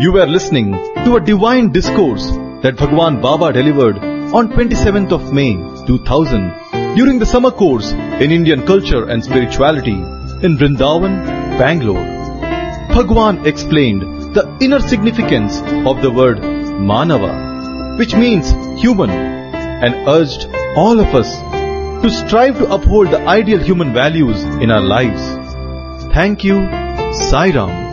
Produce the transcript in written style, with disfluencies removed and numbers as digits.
You were listening to a divine discourse that Bhagwan Baba delivered on 27th of May 2000 during the summer course in Indian culture and spirituality in Vrindavan, Bangalore. Bhagwan explained the inner significance of the word Manava, which means human, and urged all of us to strive to uphold the ideal human values in our lives. Thank you, Sai Ram.